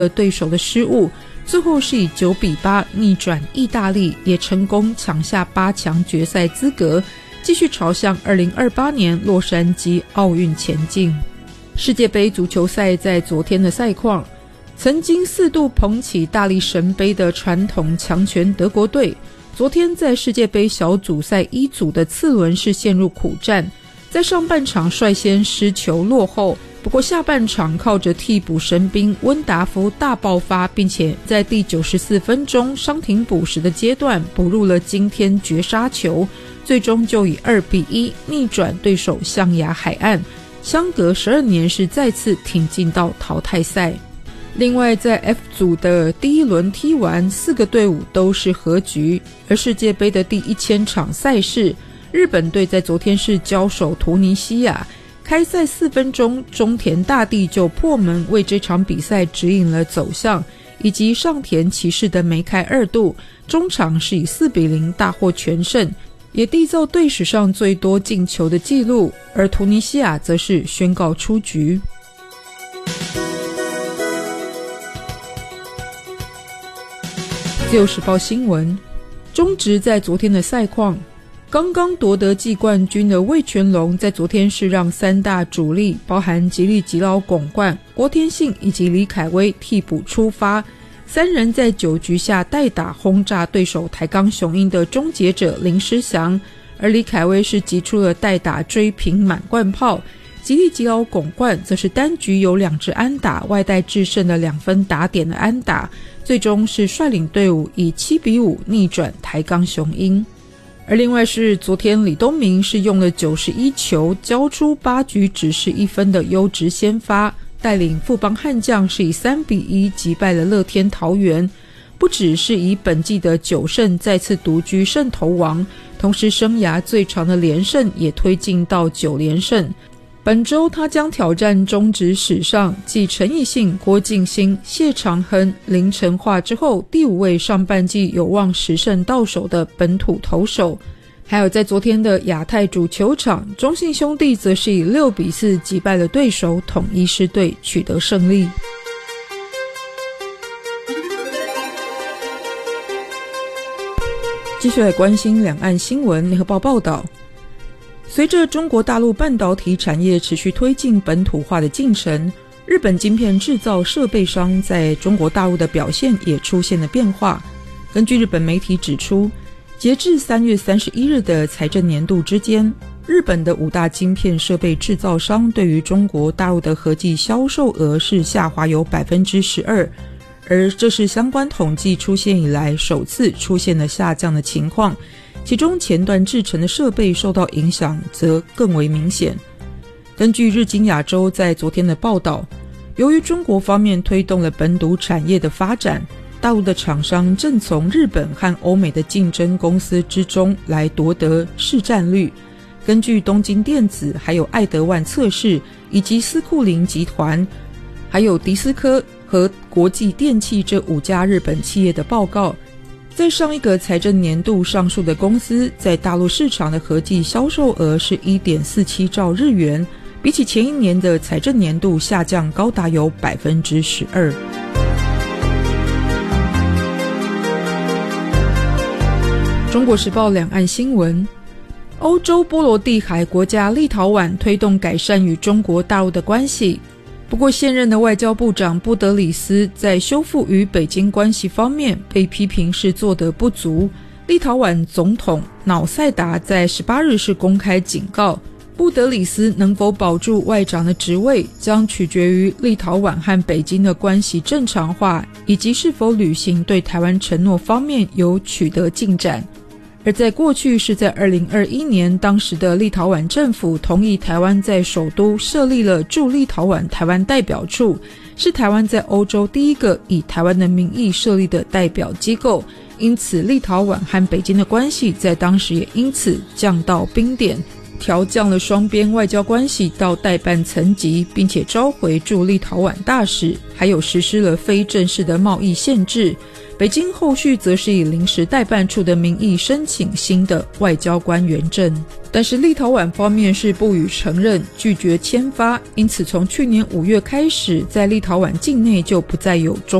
对手的失误，最后是以9-8逆转意大利，也成功抢下8强决赛资格，继续朝向2028年洛杉矶奥运前进。世界杯足球赛在昨天的赛况，曾经4度捧起大力神杯的传统强权德国队，昨天在世界杯小组赛一组的次轮是陷入苦战，在上半场率先失球落后，不过下半场靠着替补神兵温达夫大爆发，并且在第94分钟伤停补时的阶段补入了惊天绝杀球，最终就以2-1逆转对手象牙海岸，相隔12年是再次挺进到淘汰赛。另外在 F 组的第一轮踢完，4个队伍都是和局，而世界杯的第1000场赛事，日本队在昨天是交手突尼西亚，开赛4分钟中田大地就破门为这场比赛指引了走向，以及上田骑士的梅开2度，中场是以4-0大获全胜，也缔造队史上最多进球的纪录，而突尼西亚则是宣告出局。自由时报新闻，中职在昨天的赛况，刚刚夺得季冠军的味全龙在昨天是让3大主力包含吉力吉捞拱冠、郭天信以及李凯威替补出发，3人在9局下代打轰炸对手台钢雄鹰的终结者林诗祥，而李凯威是击出了代打追平满贯炮，吉力吉捞拱冠则是单局有2支安打外带制胜的2分打点的安打，最终是率领队伍以7-5逆转台钢雄鹰。而另外是昨天李东明是用了91球交出8局只是1分的优质先发，带领富邦悍将是以3-1击败了乐天桃园，不只是以本季的9胜再次独居胜投王，同时生涯最长的连胜也推进到9连胜。本周他将挑战中职史上继陈奕迅、郭敬兴、谢长亨、林承化之后第5位上半季有望10胜到手的本土投手。还有在昨天的亚太主球场，中信兄弟则是以6-4击败了对手统一狮队，取得胜利。继续来关心两岸新闻，联合报报道，随着中国大陆半导体产业持续推进本土化的进程，日本晶片制造设备商在中国大陆的表现也出现了变化。根据日本媒体指出，截至3月31日的财政年度之间，日本的5大晶片设备制造商对于中国大陆的合计销售额是下滑有 12%， 而这是相关统计出现以来首次出现了下降的情况，其中前段制成的设备受到影响则更为明显。根据日经亚洲在昨天的报道，由于中国方面推动了本土产业的发展，大陆的厂商正从日本和欧美的竞争公司之中来夺得市占率。根据东京电子、还有爱德万测试以及斯库林集团还有迪斯科和国际电器这5家日本企业的报告，在上一个财政年度上述的公司在大陆市场的合计销售额是 1.47 兆日元，比起前一年的财政年度下降高达有 12%。中国时报两岸新闻，欧洲波罗的海国家立陶宛推动改善与中国大陆的关系，不过现任的外交部长布德里斯在修复与北京关系方面被批评是做得不足。立陶宛总统瑙塞达在18日是公开警告，布德里斯能否保住外长的职位将取决于立陶宛和北京的关系正常化，以及是否履行对台湾承诺方面有取得进展。而在过去是在2021年，当时的立陶宛政府同意台湾在首都设立了驻立陶宛台湾代表处，是台湾在欧洲第一个以台湾的名义设立的代表机构，因此立陶宛和北京的关系在当时也因此降到冰点，调降了双边外交关系到代办层级，并且召回驻立陶宛大使，还有实施了非正式的贸易限制， 北京后续则是以临时代办处的名义申请新的外交官员证，但是立陶宛方面是不予承认，拒绝签发，因此从去年5月开始，在立陶宛境内就不再有中